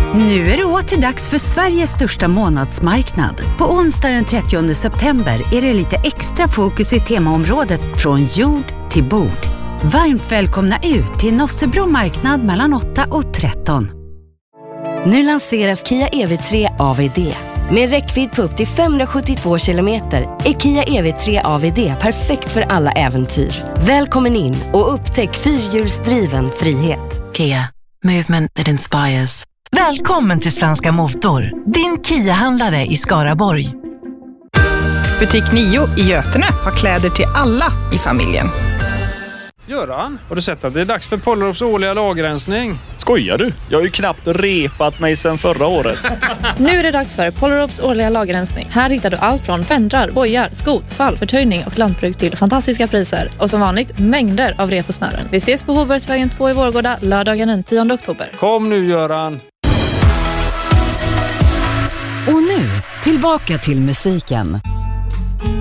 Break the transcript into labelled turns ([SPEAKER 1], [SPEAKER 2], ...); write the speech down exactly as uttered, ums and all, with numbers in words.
[SPEAKER 1] Nu är det åter dags för Sveriges största månadsmarknad. På onsdag den trettionde september är det lite extra fokus i temaområdet från jord till bord. Varmt välkomna ut till Nossebro marknad mellan åtta och tretton.
[SPEAKER 2] Nu lanseras Kia E V tre A V D. Med räckvidd på upp till femhundrasjuttiotvå kilometer är Kia E V tre A V D perfekt för alla äventyr. Välkommen in och upptäck fyrhjulsdriven frihet.
[SPEAKER 3] Kia, movement that inspires.
[SPEAKER 4] Välkommen till Svenska Motor, din Kia-handlare i Skaraborg.
[SPEAKER 5] Butik nio i Götene har kläder till alla i familjen.
[SPEAKER 6] Göran, har du sett att det är dags för Pollerops årliga lagerrensning?
[SPEAKER 7] Skojar du? Jag har ju knappt repat mig sedan förra året.
[SPEAKER 8] Nu är det dags för Pollerops årliga lagerrensning. Här hittar du allt från fendrar, bojar, skot, fallförtöjning och lantbruk till fantastiska priser. Och som vanligt, mängder av rep och snören. Vi ses på Hobergsvägen två i Vårgårda lördagen den tionde oktober.
[SPEAKER 6] Kom nu, Göran!
[SPEAKER 1] Och nu, tillbaka till musiken.